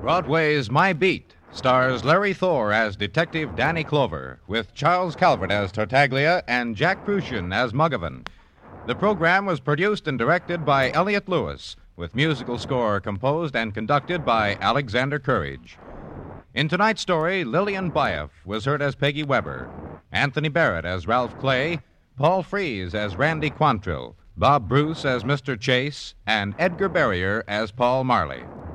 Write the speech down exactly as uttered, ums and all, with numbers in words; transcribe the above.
Broadway's My Beat stars Larry Thor as Detective Danny Clover, with Charles Calvert as Tartaglia and Jack Crucian as Muggavan. The program was produced and directed by Elliott Lewis, with musical score composed and conducted by Alexander Courage. In tonight's story, Lillian Buyeff was heard as Peggy Weber, Anthony Barrett as Ralph Clay, Paul Frees as Randy Quantrill, Bob Bruce as Mister Chase, and Edgar Barrier as Paul Marley.